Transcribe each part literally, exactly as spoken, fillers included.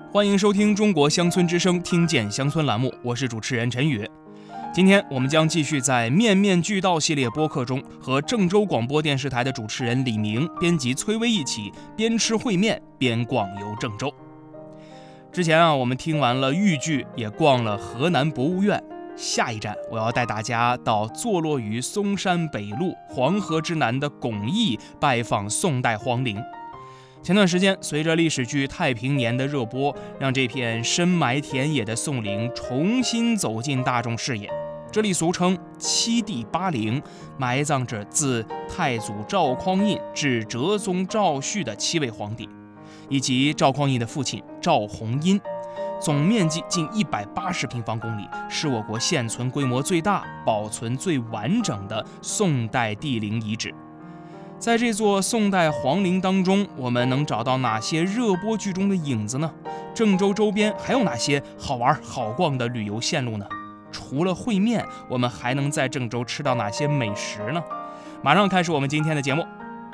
欢迎收听中国乡村之声听见乡村栏目，我是主持人陈宇。今天我们将继续在面面俱到系列播客中和郑州广播电视台的主持人李明、编辑崔薇一起边吃烩面边逛游郑州。之前啊，我们听完了豫剧，也逛了河南博物院。下一站，我要带大家到坐落于嵩山北路黄河之南的巩义拜访宋代皇陵。前段时间，随着历史剧《太平年》的热播，让这片深埋田野的宋陵重新走进大众视野。这里俗称七地八陵，埋葬着自太祖赵匡胤至哲宗赵煦的七位皇帝，以及赵匡胤的父亲赵弘殷。总面积近一百八十平方公里，是我国现存规模最大、保存最完整的宋代帝陵遗址。在这座宋代皇陵当中，我们能找到哪些热播剧中的影子呢？郑州周边还有哪些好玩好逛的旅游线路呢？除了烩面，我们还能在郑州吃到哪些美食呢？马上开始我们今天的节目。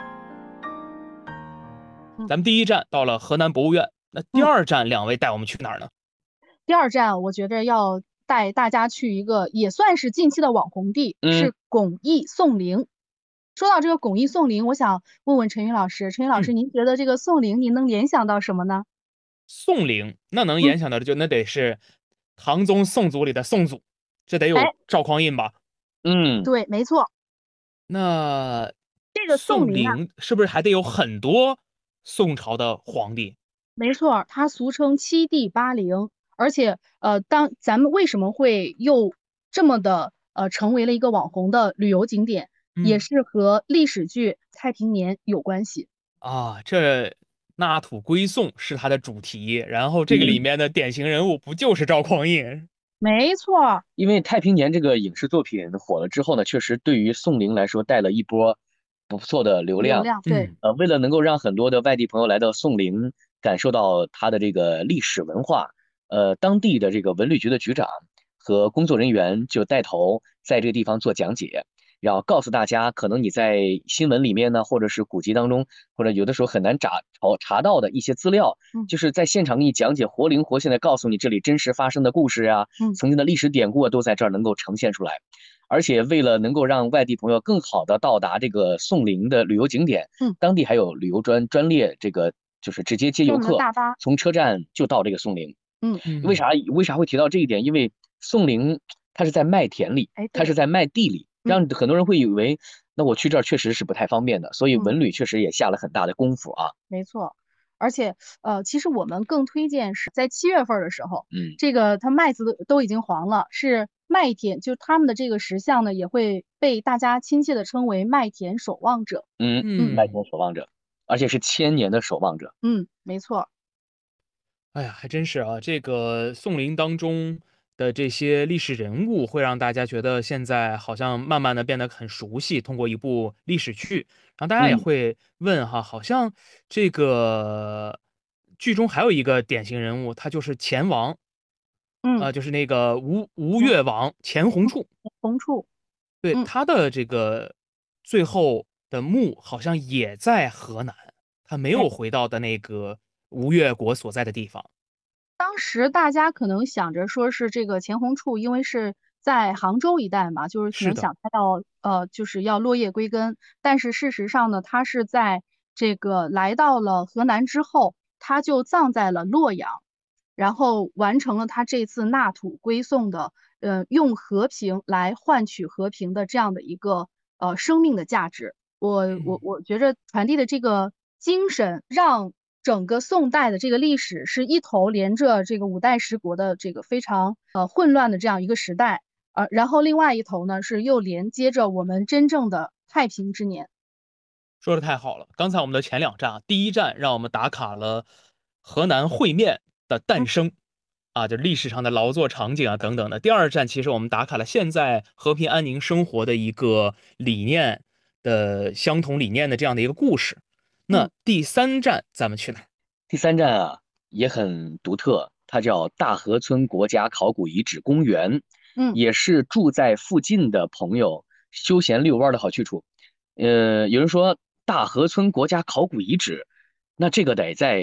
咱们第一站到了河南博物院，那第二站两位带我们去哪儿呢？ 第二站我觉得要带大家去一个也算是近期的网红地， 嗯、 是巩义宋陵。说到这个巩义宋陵，我想问问陈宇老师，陈宇老师，您觉得这个宋陵您能联想到什么呢？ 宋陵那能联想到的就、嗯、那得是唐宗宋祖里的宋祖，这得有赵匡胤吧？ 嗯， 对，没错。 那这个宋陵、啊、 是不是还得有很多宋朝的皇帝？ 没错，它俗称七地八陵，而且呃，当咱们为什么会又这么的呃成为了一个网红的旅游景点？也是和历史剧《太平年》有关系啊。这纳土归宋是它的主题，然后这个里面的典型人物不就是赵匡胤？ 嗯、没错， 因为《太平年》这个影视作品火了之后呢，确实对于宋陵来说带了一波不错的流量。 流量对， 呃，为了能够让很多的外地朋友来到宋陵，感受到它的这个历史文化，呃，当地的这个文旅局的局长和工作人员就带头在这个地方做讲解。然后告诉大家，可能你在新闻里面呢，或者是古籍当中，或者有的时候很难查查到的一些资料， 嗯、 就是在现场给你讲解，活灵活现的告诉你这里真实发生的故事啊， 嗯、 曾经的历史典故啊，都在这儿能够呈现出来。而且为了能够让外地朋友更好的到达这个宋陵的旅游景点， 嗯、 当地还有旅游专专列，这个就是直接接游客，从车站就到这个宋陵。 嗯， 为啥为啥会提到这一点？因为宋陵它是在麦田里，它是在麦地里。让很多人会以为，那我去这儿确实是不太方便的，所以文旅确实也下了很大的功夫啊。 嗯、没错，而且呃，其实我们更推荐是在七月份的时候， 嗯， 这个它麦子都已经黄了，是麦田，就他们的这个石像呢，也会被大家亲切的称为麦田守望者。 嗯嗯，麦田守望者，而且是千年的守望者。 嗯，没错。 哎呀，还真是啊，这个宋陵当中的这些历史人物会让大家觉得现在好像慢慢的变得很熟悉，通过一部历史剧，然后大家也会问哈，嗯、好像这个剧中还有一个典型人物，他就是钱王， 嗯， 呃，就是那个吴吴越王钱弘处， 弘处， 对、嗯、他的这个最后的墓好像也在河南，他没有回到的那个吴越国所在的地方。 当时大家可能想着说是这个钱弘处，因为是在杭州一带嘛，就是可能想他要呃，就是要落叶归根。但是事实上呢，他是在这个来到了河南之后，他就葬在了洛阳，然后完成了他这次纳土归宋的，呃，用和平来换取和平的这样的一个呃生命的价值。我我我觉着传递的这个精神让。整个宋代的这个历史是一头连着这个五代十国的这个非常呃混乱的这样一个时代，呃，然后另外一头呢是又连接着我们真正的太平之年。 说的太好了，刚才我们的前两站，第一站让我们打卡了河南烩面的诞生，嗯、啊，就历史上的劳作场景啊等等的。第二站其实我们打卡了现在和平安宁生活的一个理念的相同理念的这样的一个故事。那第三站咱们去哪儿？ 第三站啊也很独特，它叫大河村国家考古遗址公园， 嗯， 也是住在附近的朋友休闲遛弯的好去处。呃，有人说大河村国家考古遗址，那这个得在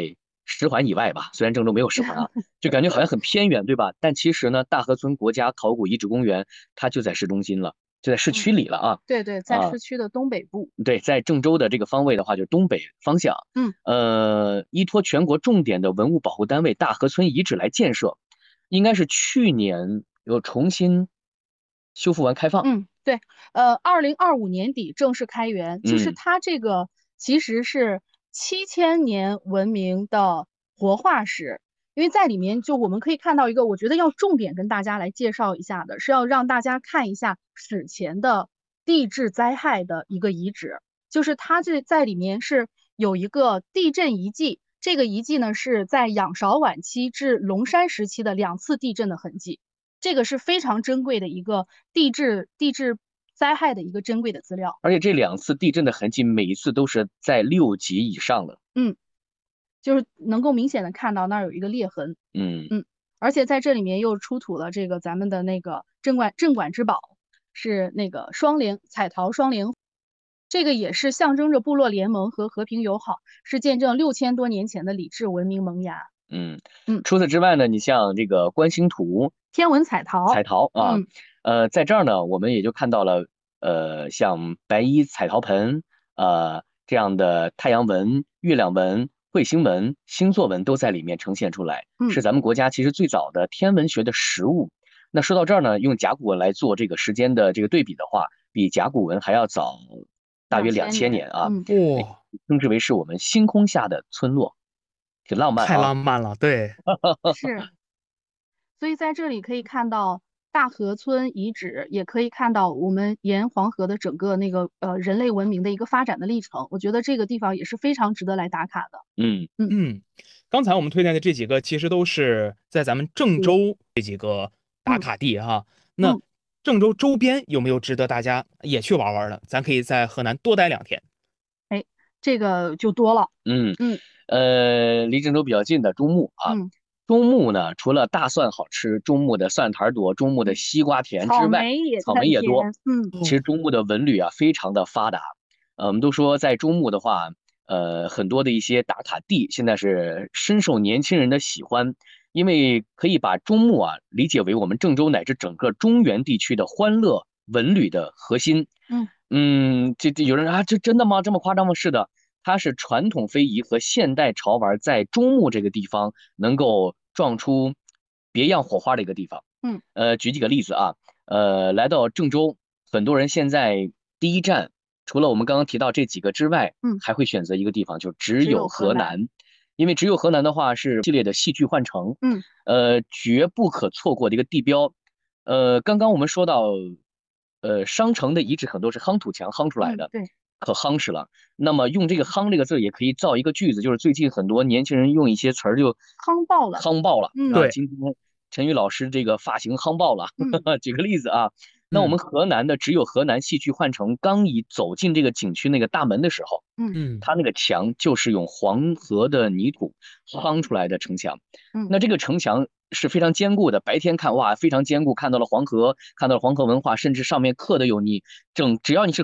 十环以外吧，虽然郑州没有十环啊，就感觉好像很偏远，对吧？但其实呢，大河村国家考古遗址公园它就在市中心了，就在市区里了啊。 对对，在啊， 市区的东北部。 对，在郑州的这个方位的话，就是东北方向。 嗯， 呃，依托全国重点的文物保护单位大河村遗址来建设，应该是去年又重新修复完开放。 嗯，对，呃，二零二五年底正式开园。就是嗯它这个其实是七千年文明的活化石，因为在里面就我们可以看到一个，我觉得要重点跟大家来介绍一下的，是要让大家看一下史前的地质灾害的一个遗址，就是它这在里面是有一个地震遗迹，这个遗迹呢是在仰韶晚期至龙山时期的两次地震的痕迹。这个是非常珍贵的一个地质地质灾害的一个珍贵的资料。 而且这两次地震的痕迹，每一次都是在六级以上的。 嗯，就是能够明显的看到那儿有一个裂痕。 嗯嗯，而且在这里面又出土了这个咱们的那个镇馆镇馆之宝，是那个双莲彩陶双莲，这个也是象征着部落联盟和和平友好，是见证六千多年前的礼制文明萌芽。 嗯嗯， 除此之外呢，你像这个观星图、 天文彩陶、 彩陶啊， 嗯、 呃，在这儿呢，我们也就看到了，呃，像白衣彩陶盆，呃，这样的太阳纹、月亮纹、彗星纹、星座纹都在里面呈现出来， 嗯是咱们国家其实最早的天文学的实物。那说到这儿呢，用甲骨文来做这个时间的这个对比的话，比甲骨文还要早大约两千年啊， 嗯， 哇， 称之为是我们星空下的村落，挺浪漫太啊。 浪漫了，对， 是。所以在这里可以看到大河村遗址，也可以看到我们沿黄河的整个那个呃人类文明的一个发展的历程。我觉得这个地方也是非常值得来打卡的。 嗯嗯，刚才我们推荐的这几个其实都是在咱们郑州这几个打卡地哈。那嗯郑州周边有没有值得大家也去玩玩的？咱可以在河南多待两天。 哎，这个就多了。 嗯嗯呃，离郑州比较近的中牟啊， 嗯， 中牟呢，除了大蒜好吃，中牟的蒜苔多，中牟的西瓜甜之草外， 莓也草莓也多。 甜。嗯其实中牟的文旅啊，非常的发达。呃，我们都说在中牟的话，呃，很多的一些打卡地现在是深受年轻人的喜欢，因为可以把中牟啊理解为我们郑州乃至整个中原地区的欢乐文旅的核心。 嗯嗯，这这有人说啊，这真的吗？这么夸张吗？是的。它是传统非遗和现代潮玩在中牟这个地方能够撞出别样火花的一个地方。 嗯， 呃，举几个例子啊，呃，来到郑州，很多人现在第一站除了我们刚刚提到这几个之外， 嗯， 还会选择一个地方，就只只有有河南河南，因为只有河南的话是系列的戏剧换乘， 嗯， 呃，绝不可错过的一个地标。呃，刚刚我们说到，呃，商城的遗址很多是夯土墙夯出来的， 嗯对， 可夯实了。那么用这个夯这个字也可以造一个句子，就是最近很多年轻人用一些词儿就夯爆了。 夯爆了。 嗯啊， 对今天陈宇老师这个发型夯爆了。 嗯举个例子啊，那我们河南的只有河南戏剧换乘刚一走进这个景区那个大门的时候， 嗯嗯， 它那个墙就是用黄河的泥土夯出来的城墙。 嗯， 那这个城墙是非常坚固的，白天看哇非常坚固，看到了黄河，看到了黄河文化，甚至上面刻的有你整，只要你是